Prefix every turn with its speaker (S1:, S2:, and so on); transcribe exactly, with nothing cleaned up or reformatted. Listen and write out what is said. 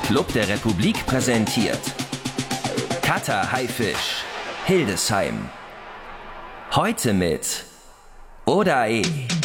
S1: Club der Republik präsentiert Cutter Haifisch, Hildesheim. Heute mit Odae.